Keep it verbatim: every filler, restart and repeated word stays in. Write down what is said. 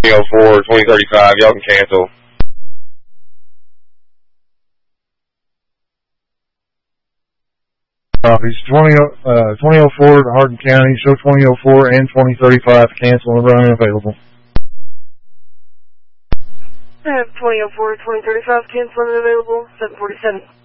oh four, twenty thirty-five, y'all can cancel. Copies. twenty, uh, twenty oh four to Hardin County, show twenty oh four and twenty thirty-five, cancel and run available. I have twenty oh four, twenty thirty-five, cancel and available, seven forty-seven.